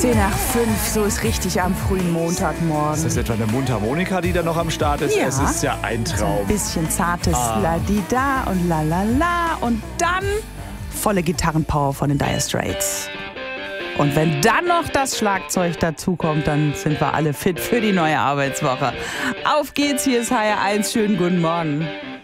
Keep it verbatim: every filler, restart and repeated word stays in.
zehn nach fünf, so ist richtig am frühen Montagmorgen. Ist das etwa eine Mundharmonika, die da noch am Start ist? Ja. Es ist ja ein Traum. Ein bisschen zartes Ah. La-di-da und La-la-la und dann volle Gitarrenpower von den Dire Straits. Und wenn dann noch das Schlagzeug dazukommt, dann sind wir alle fit für die neue Arbeitswoche. Auf geht's, hier ist H R eins, schönen guten Morgen.